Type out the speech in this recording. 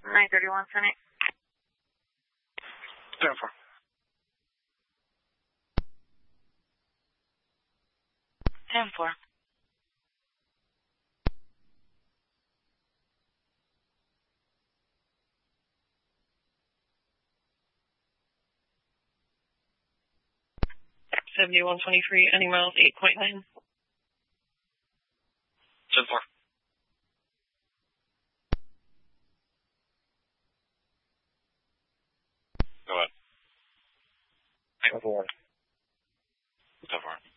931 Senate. 10-4. 10-4. 7123, any miles, 8.9. 10-4. Go ahead. 10-4. 10-4.